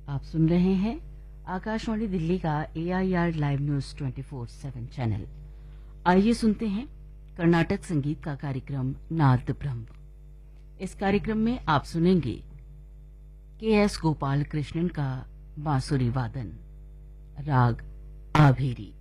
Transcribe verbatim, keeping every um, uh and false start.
आप सुन रहे हैं आकाशवाणी दिल्ली का ए I R live news twenty four seven channel. आइए सुनते हैं कर्नाटक संगीत का कार्यक्रम नाद ब्रह्म। इस कार्यक्रम में आप सुनेंगे के एस गोपाल कृष्णन का बांसुरी वादन, राग आभेरी।